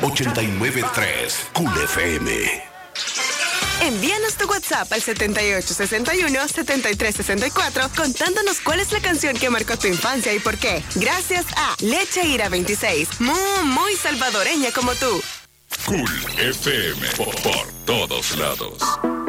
89.3 Cool FM. Envíanos tu WhatsApp al 7861-7364 contándonos cuál es la canción que marcó tu infancia y por qué. Gracias a Leche Ira 26, muy salvadoreña como tú. Cool FM, por todos lados.